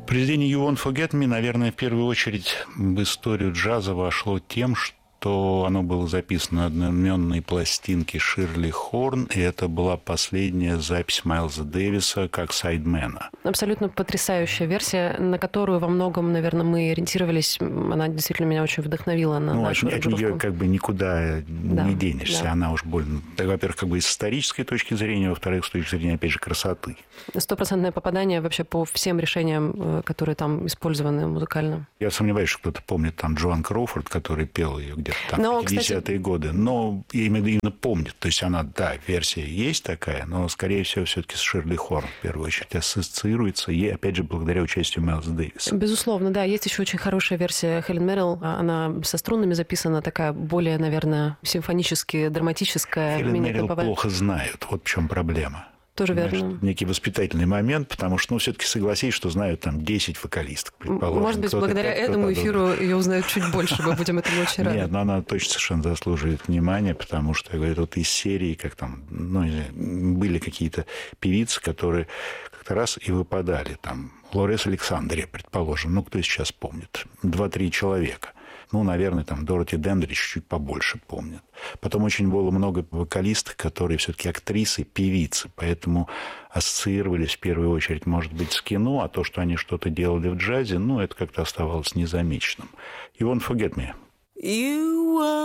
Произведение «You Won't Forget Me», наверное, в первую очередь в историю джаза вошло тем, что оно было записано на одноименной пластинке Ширли Хорн, и это была последняя запись Майлза Дэвиса как сайдмена. Абсолютно потрясающая версия, на которую во многом, наверное, мы ориентировались. Она действительно меня очень вдохновила на нашу от нее как бы никуда не денешься. Да. Она уж больно, во-первых, как бы с исторической точки зрения, во-вторых, с точки зрения, опять же, красоты. 100% попадание вообще по всем решениям, которые там использованы музыкально. Я сомневаюсь, что кто-то помнит там Джоан Кроуфорд, который пел ее где-то там в 50-е годы. Но именно помнит. То есть она, да, версия есть такая, но, скорее всего, все-таки с Ширли Хорн в первую очередь ассоциируется. И, опять же, благодаря участию Майлза Дэвиса. Безусловно, да. Есть еще очень хорошая версия Хелен Меррилл. Она со струнами записана, такая более, наверное, симфонически драматическая. Хелен Меррилл плохо знают. Вот в чем проблема. Тоже верно. Некий воспитательный момент, потому что, все-таки согласись, что знают там 10 вокалисток, предположим. Может быть, благодаря этому эфиру ее узнают чуть больше, мы будем этому очень рады. Нет, но она точно совершенно заслуживает внимания, потому что, я говорю, вот из серии, как там, были какие-то певицы, которые как-то раз и выпадали, там, Лорес Александрия, предположим, кто сейчас помнит, 2-3 человека. Наверное, там Дороти Дендрич чуть побольше помнят. Потом очень было много вокалисток, которые все-таки актрисы, певицы, поэтому ассоциировались в первую очередь, может быть, с кино, а то, что они что-то делали в джазе, это как-то оставалось незамеченным. You Won't Forget Me.